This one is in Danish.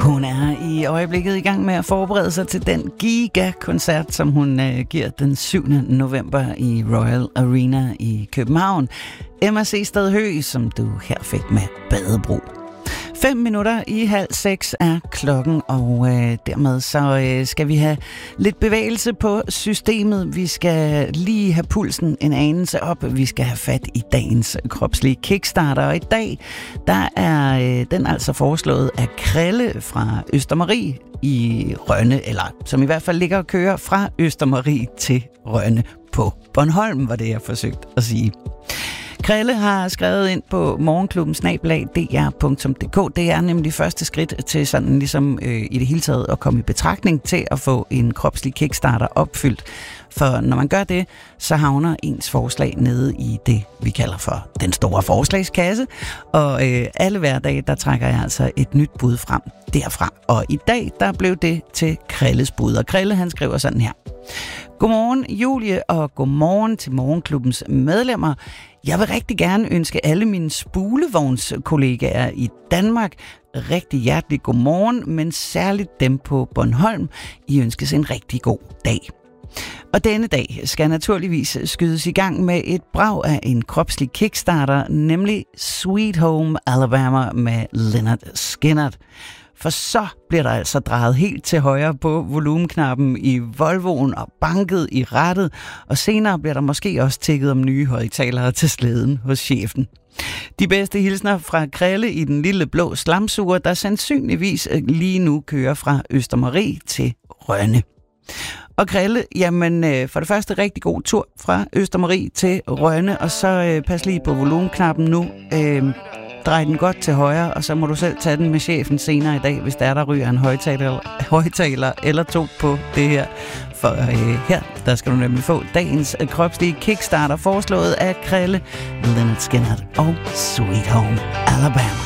Hun er i øjeblikket i gang med at forberede sig til den giga-koncert, som hun giver den 7. november i Royal Arena i København. Emma Seested Høgh, som du her fik med Badebro. 5 minutter i 5:30 er klokken, og dermed så skal vi have lidt bevægelse på systemet. Vi skal lige have pulsen en anelse op. Vi skal have fat i dagens kropslige kickstarter, og i dag der er den altså foreslået af Krille fra Østermarie i Rønne, eller som i hvert fald ligger og kører fra Østermarie til Rønne på Bornholm, var det jeg forsøgte at sige. Krille har skrevet ind på morgenklubben@dr.dk. Det er nemlig første skridt til sådan ligesom i det hele taget at komme i betragtning til at få en kropslig kickstarter opfyldt. For når man gør det, så havner ens forslag nede i det, vi kalder for den store forslagskasse. Og alle hverdage, der trækker jeg altså et nyt bud frem derfra. Og i dag, der blev det til Krilles bud. Og Krille, han skriver sådan her. Godmorgen Julie, og godmorgen til Morgenklubbens medlemmer. Jeg vil rigtig gerne ønske alle mine spulevognskollegaer i Danmark rigtig hjertelig godmorgen, men særligt dem på Bornholm. I ønskes en rigtig god dag. Og denne dag skal naturligvis skydes i gang med et brag af en kropslig kickstarter, nemlig Sweet Home Alabama med Lynyrd Skynyrd. For så bliver der altså drejet helt til højre på volumenknappen i Volvoen og banket i rattet, og senere bliver der måske også tækket om nye højtalere til slæden hos chefen. De bedste hilsner fra Krille i den lille blå slamsuger, der sandsynligvis lige nu kører fra Østermarie til Rønne. Og Krille, jamen for det første rigtig god tur fra Østermarie til Rønne, og så pas lige på volumenknappen nu. Drej den godt til højre, og så må du selv tage den med chefen senere i dag, hvis der ryger en højtaler eller to på det her. For her, der skal du nemlig få dagens kropslige kickstarter, foreslået af Krille, Lynyrd Skynyrd og Sweet Home Alabama.